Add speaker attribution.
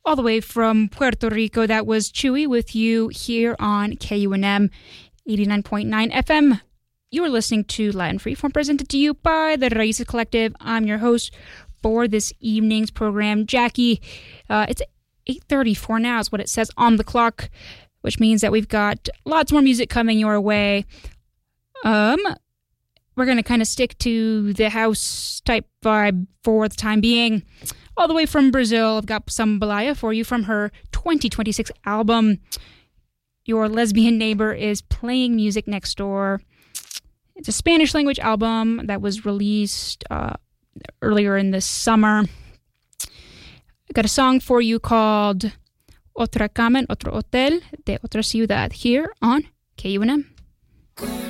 Speaker 1: all the way from Puerto Rico. That was Chewy with you here on KUNM 89.9 FM. You're listening to Latin Freeform, presented to you by the Raíces Collective. I'm your host for this evening's program, Jackie. It's 8:34 now is what it says on the clock, which means that we've got lots more music coming your way. We're going to kind of stick to the house type vibe for the time being. All the way from Brazil, I've got some Balaya for you from her 2026 album. Your Lesbian Neighbor is Playing Music Next Door. It's a Spanish language album that was released earlier in the summer. I got a song for you called Otra Cama en Otro Hotel de Otra Ciudad here on KUNM.